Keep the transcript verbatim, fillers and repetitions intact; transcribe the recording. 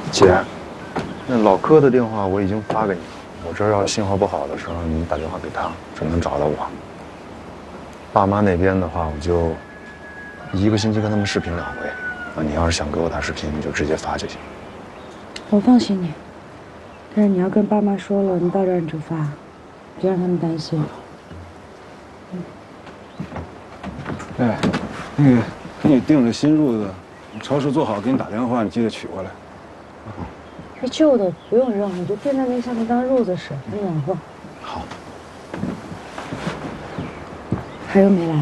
姐，那老柯的电话我已经发给你了。我这儿要信号不好的时候，你打电话给他，就能找到我。爸妈那边的话，我就一个星期跟他们视频两回。啊，你要是想给我打视频，你就直接发就行。 我放心你，但是你要跟爸妈说了，你到这儿你就发，别让他们担心。 嗯。哎，那个给你订了新褥子，超市做好，给你打电话，你记得取过来。 这旧的不用扔，你就垫在那下面当褥子使，很暖和。 好。 还有没来？